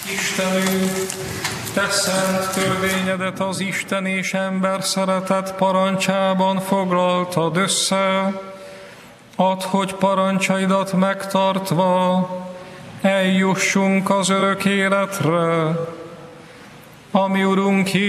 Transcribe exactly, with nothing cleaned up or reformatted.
Istenünk, te szent törvényedet az Isten és ember szeretet parancsában foglaltad össze, add, hogy parancsaidat megtartva eljussunk az örök életre. Ami Urunk